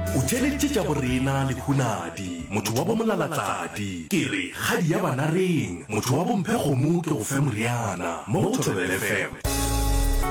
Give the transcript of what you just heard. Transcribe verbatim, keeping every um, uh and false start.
o theleditše tša borena le hunadi motho wa bomolalatsadi ke re kgadi ya bana reng motho wa bomphekgomo ke go fe moriana mo go Thobela F M.